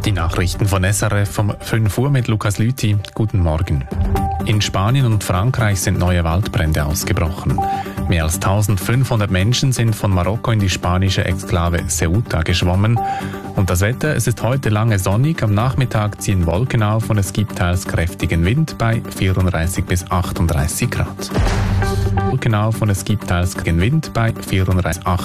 Die Nachrichten von SRF um 5 Uhr mit Lukas Lüthi. Guten Morgen. In Spanien und Frankreich sind neue Waldbrände ausgebrochen. Mehr als 1500 Menschen sind von Marokko in die spanische Exklave Ceuta geschwommen. Und das Wetter, es ist heute lange sonnig, am Nachmittag ziehen Wolken auf und es gibt teils kräftigen Wind bei 34 bis 38 Grad. Wolken auf und es gibt teils Wind bei 34 bis 38 Grad.